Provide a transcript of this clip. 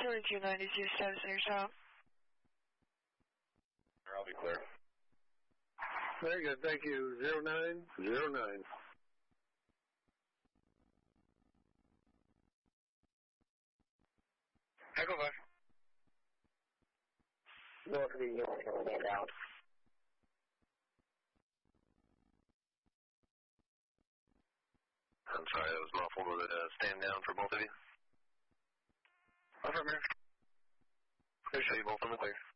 4292, status in your shop. I'll be clear. Very good, thank you. 0909. Echo 5. North of the stand out. I'm sorry, that was muffled. Was it stand down for both of you? Affirmative. I'll show you both on the clear.